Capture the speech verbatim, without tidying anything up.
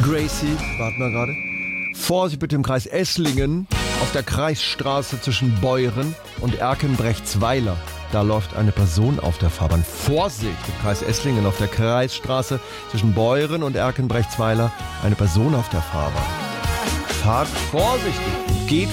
Gracie, warten wir gerade. Vorsicht bitte im Kreis Esslingen, auf der Kreisstraße zwischen Beuren und Erkenbrechtsweiler. Da läuft eine Person auf der Fahrbahn. Vorsicht im Kreis Esslingen, auf der Kreisstraße zwischen Beuren und Erkenbrechtsweiler. Eine Person auf der Fahrbahn. Fahrt vorsichtig, geht